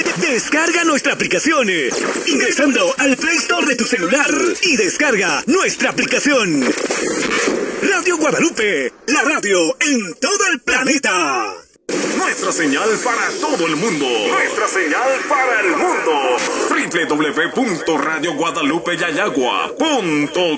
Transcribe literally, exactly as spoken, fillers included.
Descarga nuestra aplicación ingresando al Play Store de tu celular y descarga nuestra aplicación. Radio Guadalupe, la radio en todo el planeta. Nuestra señal para todo el mundo. Nuestra señal para el mundo. doble u doble u doble u punto radio guadalupe yayagua punto